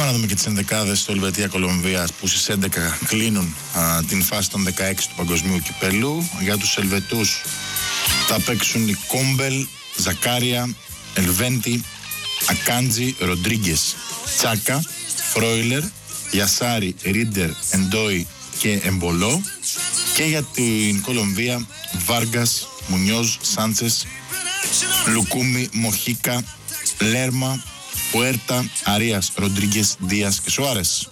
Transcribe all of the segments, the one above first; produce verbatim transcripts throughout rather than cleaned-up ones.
πάμε να δούμε και τις ενδεκάδες στο Ελβετία Κολομβίας που στις έντεκα κλείνουν α, την φάση των δεκαέξι του Παγκοσμίου Κυπέλου. Για τους Ελβετούς θα παίξουν οι Κόμπελ, Ζακάρια, Ελβέντι, Ακάντζι, Ροντρίγκες, Τσάκα, Φρόιλερ, Γιασάρι, Ρίντερ, Εντόι και Εμπολό. Και για την Κολομβία Βάργας, Μουνιόζ, Σάντσες, Λουκούμι, Μοχίκα, Λέρμα, Πουέρτα, Αρίας, Ροντρίγκες, Δίας και Σουάρες.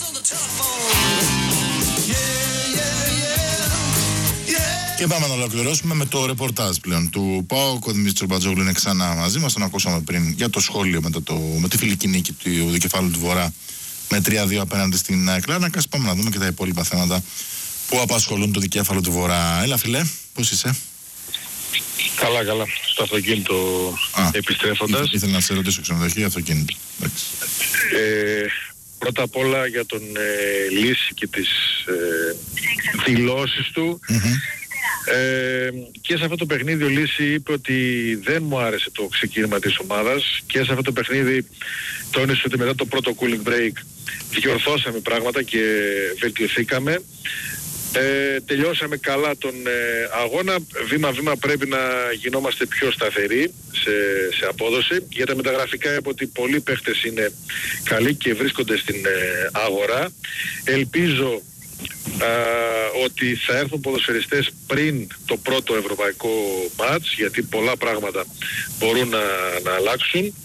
Και πάμε να ολοκληρώσουμε με το ρεπορτάζ πλέον του ΠΑΟΚ. Ο Δημήτρης Τσορμπατζόγλου είναι ξανά μαζί μας. Τον ακούσαμε πριν για το σχόλιο μετά το, με τη φιλική νίκη του Δικεφάλου του Βορρά με τρία δύο απέναντι στην Κλάρνακα. Πάμε να δούμε και τα υπόλοιπα θέματα που απασχολούν το Δικέφαλο του Βορρά. Έλα φίλε, πώς είσαι? Καλά, καλά. Στο αυτοκίνητο Α, επιστρέφοντας. Ήθελα να σε ρωτήσω ξενοδοχείο αυτοκίνητο. Ε, πρώτα απ' όλα για τον ε, Λύση και τις ε, δηλώσεις του. Mm-hmm. Ε, και σε αυτό το παιχνίδι ο Λύση είπε ότι δεν μου άρεσε το ξεκίνημα της ομάδας και σε αυτό το παιχνίδι τόνισε ότι μετά το πρώτο cooling break διορθώσαμε πράγματα και βελτιωθήκαμε. Ε, τελειώσαμε καλά τον ε, αγώνα. Βήμα-βήμα πρέπει να γινόμαστε πιο σταθεροί σε, σε απόδοση. Για τα μεταγραφικά είπα ότι πολλοί παίχτες είναι καλοί και βρίσκονται στην ε, αγορά. Ελπίζω α, ότι θα έρθουν ποδοσφαιριστές πριν το πρώτο ευρωπαϊκό μάτς, γιατί πολλά πράγματα μπορούν να, να αλλάξουν.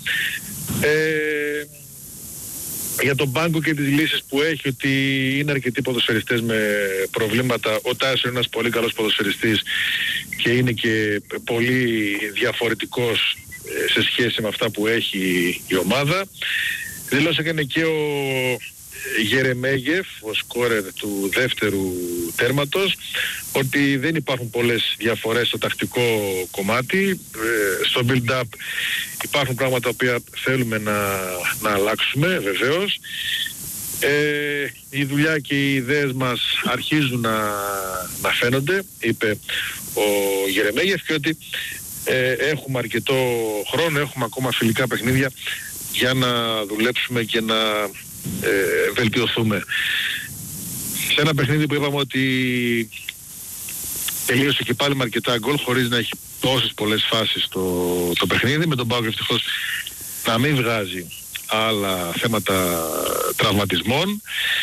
Ε, Για τον πάγκο και τις λύσεις που έχει, ότι είναι αρκετοί ποδοσφαιριστές με προβλήματα. Ο Τάσος είναι ένας πολύ καλός ποδοσφαιριστής και είναι και πολύ διαφορετικός σε σχέση με αυτά που έχει η ομάδα. Δηλώσε έκανε και ο Γερεμέγεφ, ο σκόρερ του δεύτερου τέρματος, ότι δεν υπάρχουν πολλές διαφορές στο τακτικό κομμάτι. Στο build-up υπάρχουν πράγματα τα οποία θέλουμε να, να αλλάξουμε βεβαίως. Ε, η δουλειά και οι ιδέες μας αρχίζουν να, να φαίνονται, είπε ο Γερεμέγεφ, και ότι ε, έχουμε αρκετό χρόνο, έχουμε ακόμα φιλικά παιχνίδια για να δουλέψουμε και να ε, βελτιωθούμε. Σε ένα παιχνίδι που είπαμε ότι τελείωσε και πάλι με αρκετά γκολ χωρίς να έχει τόσες πολλές φάσεις το, το παιχνίδι, με τον ΠΑΟΚ ευτυχώς να μην βγάζει άλλα θέματα τραυματισμών.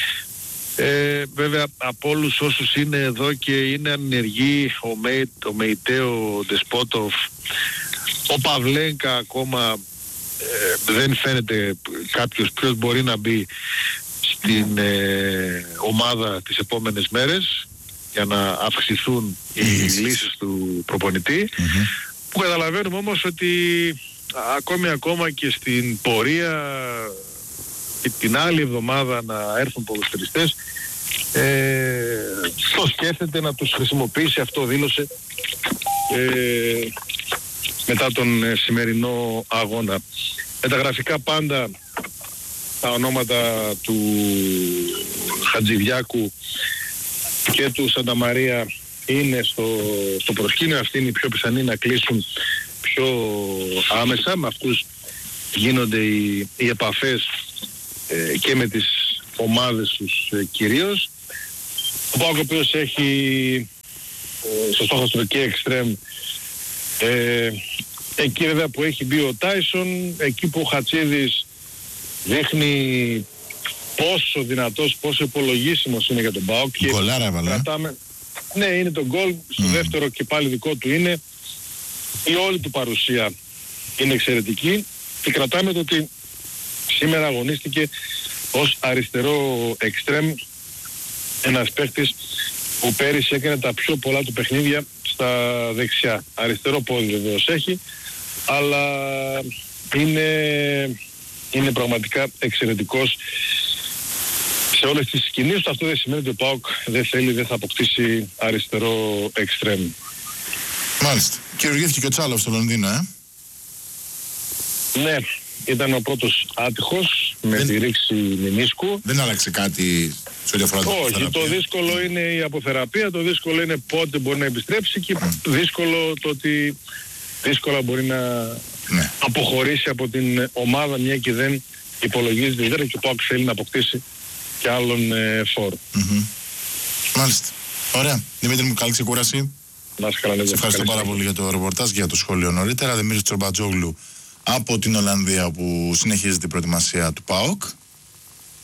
Ε, βέβαια από όλους όσους είναι εδώ και είναι ανεργοί, ο, Μέιτ, ο Μεϊτέο, ο Ντεσπότοφ, ο Παυλένκα ακόμα ε, δεν φαίνεται κάποιος ποιος μπορεί να μπει στην ε, ομάδα τις επόμενες μέρες για να αυξηθούν οι λύσεις του προπονητή. Mm-hmm. Που καταλαβαίνουμε όμως ότι ακόμη ακόμα και στην πορεία και την άλλη εβδομάδα να έρθουν ποδοσφαιριστές, ε, το σκέφτεται να τους χρησιμοποιήσει, αυτό δήλωσε ε, μετά τον ε, σημερινό αγώνα. Με τα γραφικά πάντα τα ονόματα του Χατζηδιάκου και του Σανταμαρία είναι στο, στο προσκήνιο. Αυτοί είναι οι πιο πιθανοί να κλείσουν πιο άμεσα. Με αυτούς γίνονται οι, οι επαφές ε, και με τις ομάδες τους ε, κυρίως. Ο ΠΑΟΚ ο οποίος έχει ε, στο στόχαστρο και εξτρέμ, ε, εκεί βέβαια που έχει μπει ο Τάισον, εκεί που ο Χατσίδης δείχνει πόσο δυνατός, πόσο υπολογίσιμος είναι για τον ΠΑΟΚ. Γκολάρα έβαλε. Ναι, είναι το γκολ, στο mm. δεύτερο και πάλι δικό του είναι. Η όλη του παρουσία είναι εξαιρετική και κρατάμε το ότι σήμερα αγωνίστηκε ως αριστερό εξτρέμ, ένας παίχτης που πέρυσι έκανε τα πιο πολλά του παιχνίδια στα δεξιά. Αριστερό πόδι βεβαίως έχει, αλλά είναι, είναι πραγματικά εξαιρετικός σε όλες τις κινήσεις του. Αυτό δεν σημαίνει ότι ο ΠΑΟΚ δεν θέλει, δεν θα αποκτήσει αριστερό εξτρέμ. Μάλιστα. Κυριουργήθηκε και ο Τσάλοφ στο Λονδίνο, ε. Ναι, ήταν ο πρώτος άτυχος με δεν... τη ρήξη μηνίσκου. Δεν άλλαξε κάτι σε ό,τι αφορά την αποθεραπεία? Όχι, το δύσκολο είναι η αποθεραπεία, το δύσκολο είναι πότε μπορεί να επιστρέψει και mm. δύσκολο το ότι δύσκολα μπορεί να ναι. αποχωρήσει από την ομάδα, μια και δεν υπολογίζεται ιδιαίτερα και ο ΠΑΟΚ θέλει να αποκτήσει και άλλον ε, φόρο. Mm-hmm. Μάλιστα. Ωραία. Δημήτρη μου, καλή ξεκούραση. Να είσαι καλά. Σε ευχαριστώ πάρα πολύ για το ρεπορτάζ και για το σχόλιο νωρίτερα. Δημήτρης Τσορμπατζόγλου από την Ολλανδία, που συνεχίζεται η προετοιμασία του ΠΑΟΚ.